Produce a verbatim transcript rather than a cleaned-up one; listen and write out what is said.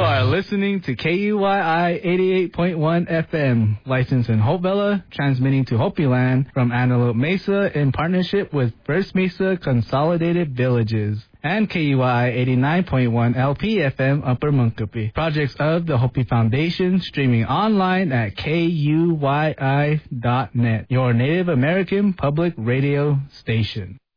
are listening to K U Y I eighty-eight point one F M, licensed in Hopevilla, transmitting to Hopi Land from Antelope Mesa in partnership with First Mesa Consolidated Villages. And K U Y I eighty-nine point one L P F M Upper Munkapi. Projects of the Hopi Foundation, streaming online at K U Y I dot net, your Native American public radio station.